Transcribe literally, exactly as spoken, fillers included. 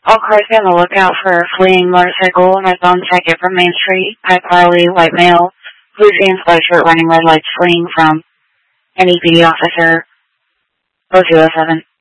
All cars be on the lookout for a fleeing motorcycle, northbound Second from Main Street. High Farley, white male, blue jeans, white shirt, running red lights, fleeing from N E P D officer oh two oh seven.